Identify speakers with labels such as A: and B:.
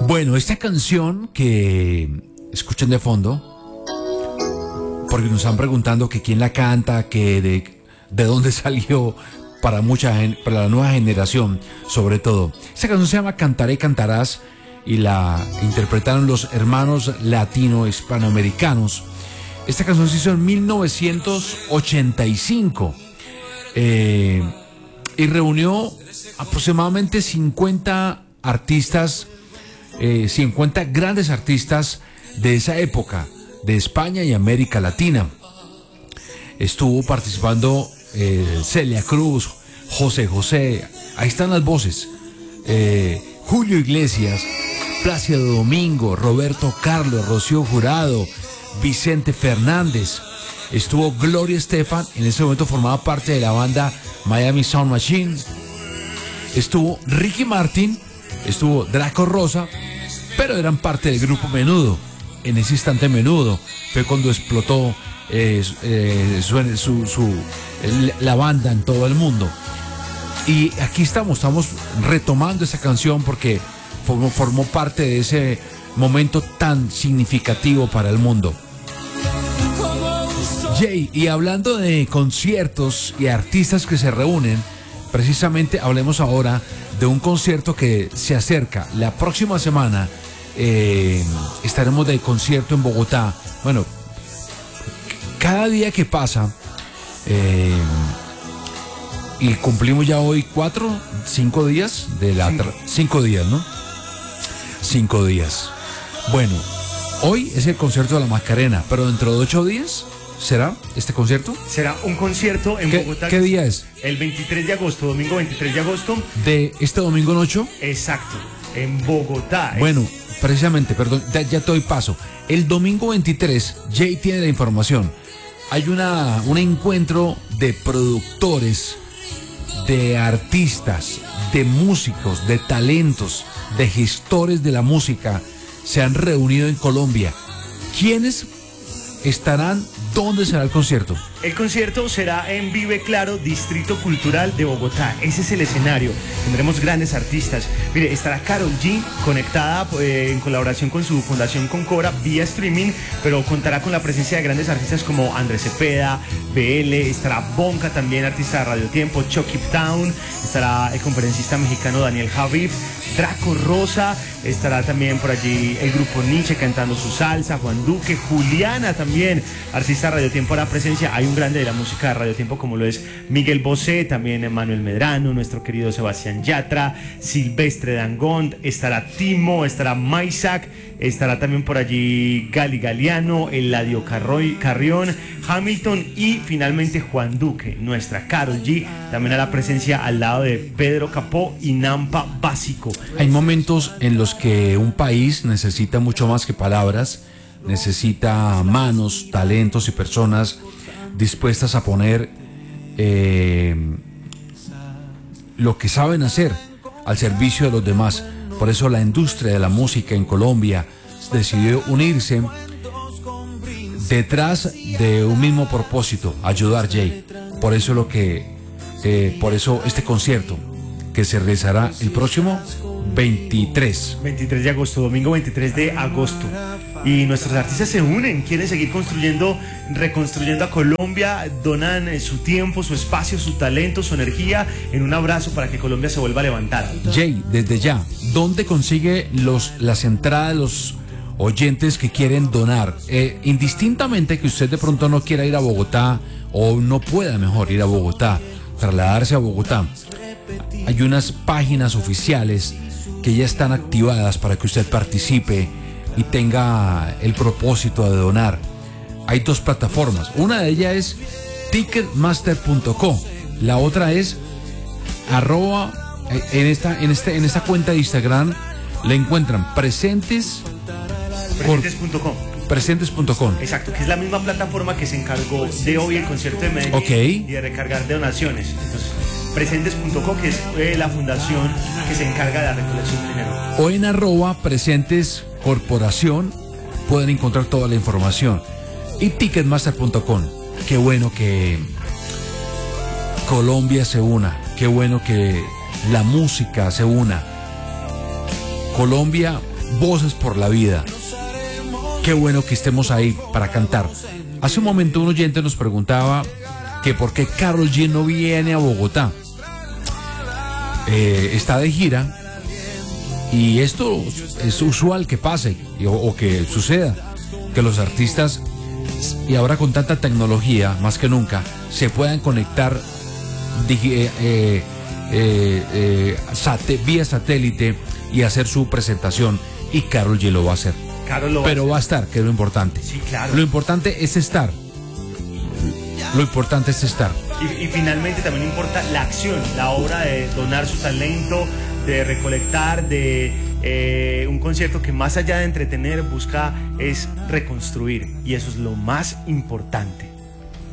A: Bueno, esta canción que escuchan de fondo, porque nos están preguntando que quién la canta, que de dónde salió para para la nueva generación, sobre todo. Esta canción se llama Cantaré, Cantarás y la interpretaron los hermanos latino-hispanoamericanos. Esta canción se hizo en 1985 y reunió aproximadamente 50 artistas, 50 grandes artistas de esa época, de España y América Latina. Estuvo participando Celia Cruz, José José, ahí están las voces, Julio Iglesias, Plácido Domingo, Roberto Carlos, Rocío Jurado, Vicente Fernández. Estuvo Gloria Estefan, en ese momento formaba parte de la banda Miami Sound Machine. Estuvo Ricky Martin, estuvo Draco Rosa, pero eran parte del grupo Menudo. En ese instante Menudo fue cuando explotó la banda en todo el mundo. Y aquí estamos retomando esa canción porque formó parte de ese momento tan significativo para el mundo. Jay, y hablando de conciertos y artistas que se reúnen, precisamente hablemos ahora de un concierto que se acerca. La próxima semana estaremos de concierto en Bogotá. Bueno, cada día que pasa, y cumplimos ya hoy 5 días de la 5 días, ¿no? 5 días. Bueno, hoy es el concierto de la Macarena, pero dentro de 8 días ¿será este concierto?
B: Será un concierto en Bogotá.
A: ¿Qué día es?
B: El 23 de agosto, domingo 23 de agosto.
A: ¿De este domingo en 8?
B: Exacto, en Bogotá.
A: Bueno, precisamente, perdón, ya te doy paso. El domingo 23, Jay tiene la información. Hay un encuentro de productores, de artistas, de músicos, de talentos, de gestores de la música. Se han reunido en Colombia. ¿Quiénes estarán? ¿Dónde será el concierto?
B: El concierto será en Vive Claro, Distrito Cultural de Bogotá. Ese es el escenario. Tendremos grandes artistas. Mire, estará Karol G conectada en colaboración con su fundación Concora vía streaming, pero contará con la presencia de grandes artistas como Andrés Cepeda, BL, estará Bonca también, artista de Radio Tiempo, Chucky Town, estará el conferencista mexicano Daniel Javif, Draco Rosa, estará también por allí el grupo Nietzsche cantando su salsa, Juan Duque, Juliana también, artista de Radio Tiempo, hará presencia. Hay un grande de la música de Radio Tiempo como lo es Miguel Bosé, también Manuel Medrano, nuestro querido Sebastián Yatra, Silvestre Dangond, estará Timo, estará Maisak, estará también por allí Gali Galiano, Eladio Carrión, Hamilton y finalmente Juan Duque. Nuestra Karol G también hará presencia al lado de Pedro Capó y Nampa Básico.
A: Hay momentos en los que un país necesita mucho más que palabras, necesita manos, talentos y personas dispuestas a poner lo que saben hacer al servicio de los demás. Por eso la industria de la música en Colombia decidió unirse detrás de un mismo propósito: ayudar, Jay. Por eso por eso este concierto que se realizará el próximo 23
B: de agosto, domingo 23 de agosto. Y nuestros artistas se unen, quieren seguir reconstruyendo a Colombia, donan su tiempo, su espacio, su talento, su energía en un abrazo para que Colombia se vuelva a levantar.
A: Jay, desde ya, ¿dónde consigue las entradas de los oyentes que quieren donar? Indistintamente que usted de pronto no quiera ir a Bogotá o no pueda mejor ir a Bogotá, trasladarse a Bogotá, hay unas páginas oficiales que ya están activadas para que usted participe y tenga el propósito de donar. Hay 2 plataformas. Una de ellas es ticketmaster.co. La otra es en esta cuenta de Instagram le encuentran presentes.com. Presentes.com.
B: Exacto, que es la misma plataforma que se encargó de hoy el concierto de Medellín y de recargar donaciones. Entonces, presentes.co, que es la fundación que se encarga de la recolección de dinero.
A: O en @presentes corporación pueden encontrar toda la información. Y ticketmaster.com. Qué bueno que Colombia se una, qué bueno que la música se una. Colombia Voces por la Vida. Qué bueno que estemos ahí para cantar. Hace un momento un oyente nos preguntaba que por qué Karol G no viene a Bogotá. Está de gira y esto es usual que pase o que suceda, que los artistas, y ahora con tanta tecnología más que nunca, se puedan conectar vía satélite y hacer su presentación, y Karol G lo va a hacer. Pero va a estar, que es lo importante.
B: Sí, claro.
A: Lo importante es estar. Lo importante es estar.
B: Y finalmente también importa la acción, la obra de donar su talento, de recolectar, de un concierto que más allá de entretener busca es reconstruir, y eso es lo más importante.